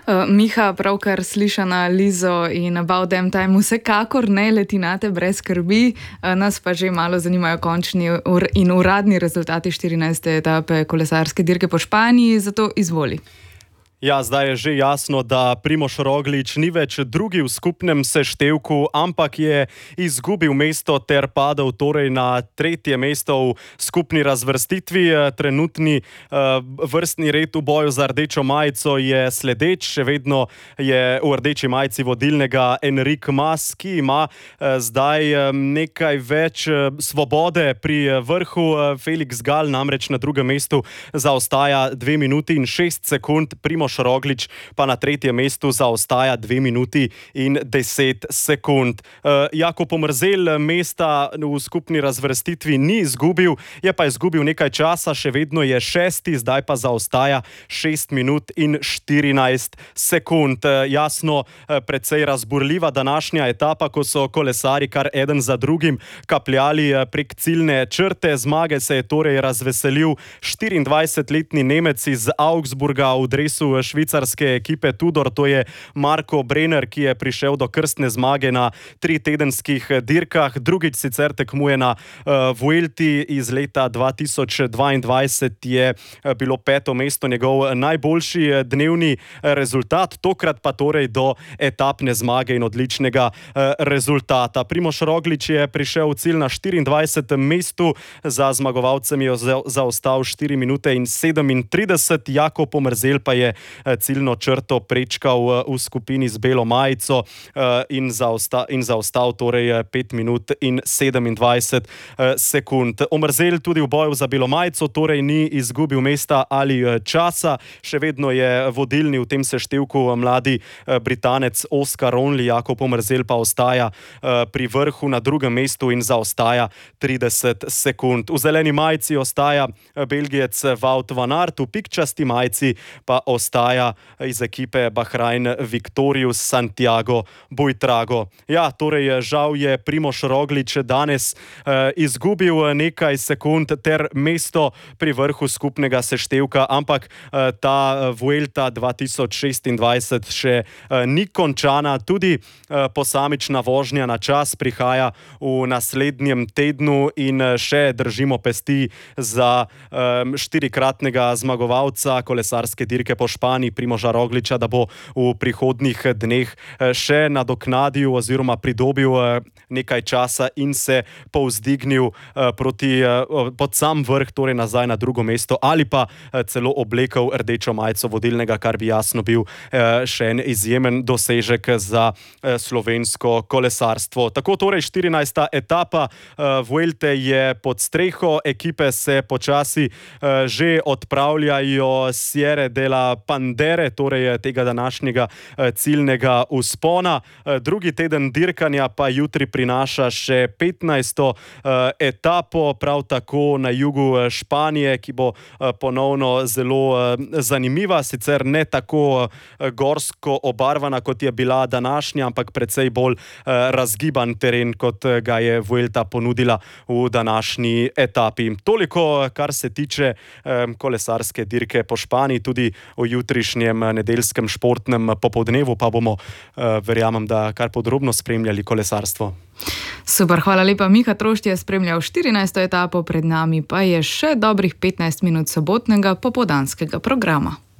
Miha, pravkar slišana Lizo in About Damn Time vsekakor ne letinate brez skrbi, nas pa že malo zanimajo končni in uradni rezultati 14. etape kolesarske dirke po Španiji, zato izvoli. Ja, zdaj je že jasno, da Primož Roglič ni več drugi v skupnem seštevku, ampak je izgubil mesto ter padel torej na 3. mesto v skupni razvrstitvi. Trenutni vrstni red v boju za rdečo majico je sledeč. Še vedno je v rdeči majici vodilnega Enric Mas, ki ima zdaj nekaj več svobode pri vrhu. Felix Gal namreč na 2. mestu zaostaja 2 minuti in 6 sekund. Primož Roglič pa na 3. mestu zaostaja 2 minuti in 10 sekund. Jakob Omerzel mesta v skupni razvrstitvi ni izgubil, je pa izgubil nekaj časa, še vedno je 6., zdaj pa zaostaja 6 minut in 14 sekund. Jasno, precej razburljiva današnja etapa, ko so kolesari kar eden za drugim kapljali prek ciljne črte. Zmage se je torej razveselil 24-letni Nemec iz Augsburga v dresu švicarske ekipe Tudor, to je Marko Brenner, ki je prišel do krstne zmage na 3-tedenskih dirkah. Drugič sicer tekmuje na Vuelti iz leta 2022, je bilo 5. mesto njegov najboljši dnevni rezultat, tokrat pa torej do etapne zmage in odličnega rezultata. Primož Roglič je prišel v cilj na 24. mestu, za zmagovalcem je zaostal 4 minute in 37, Jakob Omerzel pa je ciljno črto prečkal v skupini z belo majico in zaostal torej 5 minut in 27 sekund. Omerzel tudi v boju za belo majico torej ni izgubil mesta ali časa, še vedno je vodilni v tem seštevku mladi Britanec Oscar Onley, Jakob Omerzel pa ostaja pri vrhu na 2. mestu in zaostaja 30 sekund. V zeleni majici ostaja Belgijec Wout van Aert, v pikčasti majici pa ostaja iz ekipe Bahrain Victorious Santiago Buitrago. Ja, torej žal je Primož Roglič danes izgubil nekaj sekund ter mesto pri vrhu skupnega seštevka, ampak ta Vuelta 2026 še ni končana. Tudi posamična vožnja na čas prihaja v naslednjem tednu in še držimo pesti za 4-kratnega zmagovalca kolesarske dirke po Španiji Primoža Rogliča, da bo v prihodnjih dneh še nadoknadil oziroma pridobil nekaj časa in se povzdignil pod sam vrh, torej nazaj na 2. mesto ali pa celo oblekel rdečo majico vodilnega, kar bi jasno bil še en izjemen dosežek za slovensko kolesarstvo. Tako torej 14. etapa Vuelte je pod streho, ekipe se počasi že odpravljajo Sierre de la Pandere, torej tega današnjega ciljnega vzpona. Drugi teden dirkanja pa jutri prinaša še 15. etapo, prav tako na jugu Španije, ki bo ponovno zelo zanimiva, sicer ne tako gorsko obarvana, kot je bila današnja, ampak precej bolj razgiban teren, kot ga je Vuelta ponudila v današnji etapi. Toliko, kar se tiče kolesarske dirke po Španiji, tudi o jutrišnjem nedeljskem športnem popoldnevu pa bomo, verjamem, da kar podrobno spremljali kolesarstvo. Super, hvala lepa. Miha Trošt je spremljal 14. etapo, pred nami pa je še dobrih 15 minut sobotnega popoldanskega programa.